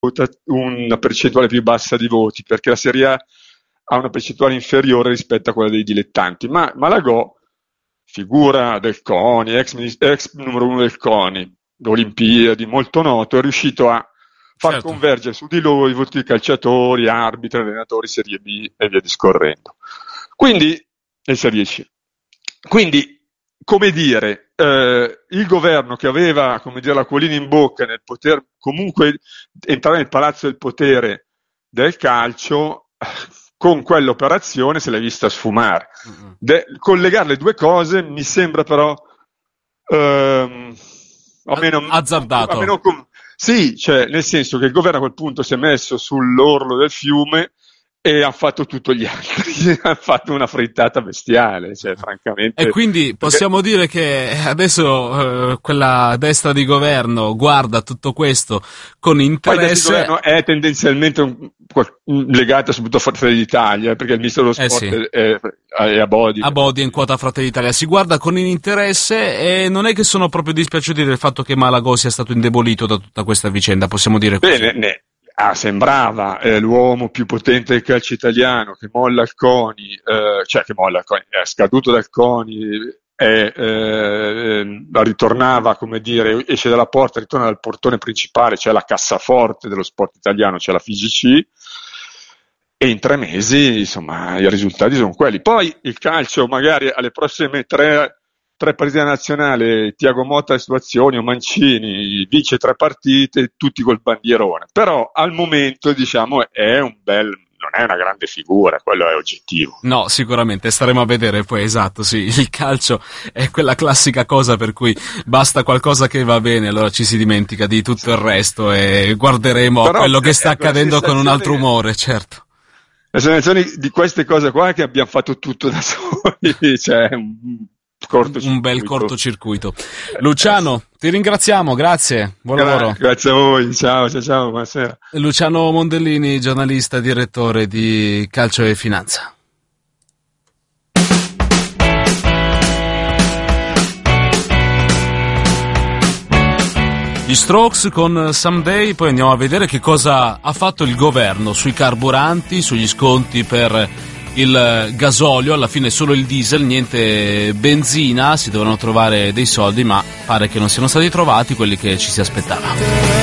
una percentuale più bassa di voti, perché la Serie A ha una percentuale inferiore rispetto a quella dei dilettanti, ma Malagò, figura del CONI, ex numero uno del CONI, Olimpiadi, molto noto, è riuscito a far convergere su di lui i voti di calciatori, arbitri, allenatori, Serie B e via discorrendo. Quindi, e Serie C. Quindi, come dire, il governo che aveva, come dire, l'acquolina in bocca nel poter comunque entrare nel palazzo del potere del calcio, con quell'operazione se l'è vista sfumare. Collegare le due cose mi sembra però azzardato. Sì, cioè nel senso che il governo a quel punto si è messo sull'orlo del fiume e ha fatto tutto gli altri, ha fatto una frittata bestiale, cioè francamente. E quindi possiamo dire che adesso quella destra di governo guarda tutto questo con interesse. Poi il governo è tendenzialmente legata soprattutto a Fratelli d'Italia, perché il ministro dello sport è a Bodi. A Bodi in quota Fratelli d'Italia. Si guarda con interesse e non è che sono proprio dispiaciuti del fatto che Malagò sia stato indebolito da tutta questa vicenda, possiamo dire così. Bene, sembrava l'uomo più potente del calcio italiano, che molla il CONI, è scaduto dal CONI ritornava, come dire, esce dalla porta, ritorna dal portone principale, cioè la cassaforte dello sport italiano, cioè la FIGC, e in 3 mesi, insomma, i risultati sono quelli. Poi il calcio, magari alle prossime tre partite nazionali, Thiago Motta situazioni o Mancini vince 3 partite, tutti col bandierone. Però al momento, diciamo, non è una grande figura, quello è oggettivo. No, sicuramente, staremo a vedere poi, esatto, sì, il calcio è quella classica cosa per cui basta qualcosa che va bene, allora ci si dimentica di tutto il resto e guarderemo quello che sta accadendo con un altro umore, certo. Le sensazioni di queste cose qua è che abbiamo fatto tutto da soli, cioè un bel cortocircuito. Luciano, ti ringraziamo, grazie, buon lavoro. Grazie a voi, ciao, buonasera. Luciano Mondellini, giornalista, direttore di Calcio e Finanza. Gli Strokes con Someday, poi andiamo a vedere che cosa ha fatto il governo sui carburanti, sugli sconti per il gasolio, alla fine solo il diesel, niente benzina, si dovevano trovare dei soldi, ma pare che non siano stati trovati quelli che ci si aspettava.